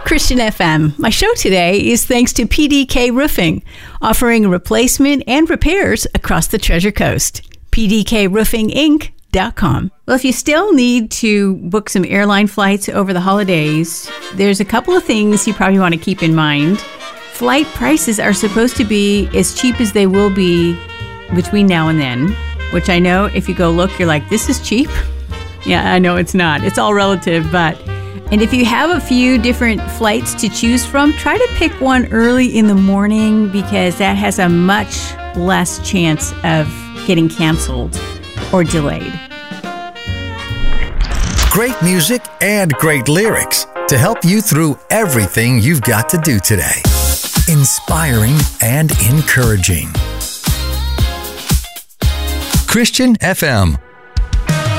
Christian FM. My show today is thanks to PDK Roofing, offering replacement and repairs across the Treasure Coast. PDKRoofingInc.com. Well, if you still need to book some airline flights over the holidays, there's a couple of things you probably want to keep in mind. Flight prices are supposed to be as cheap as they will be between now and then, which I know if you go look, you're like, this is cheap? Yeah, I know it's not. It's all relative, but... And if you have a few different flights to choose from, try to pick one early in the morning because that has a much less chance of getting canceled or delayed. Great music and great lyrics to help you through everything you've got to do today. Inspiring and encouraging. Christian FM.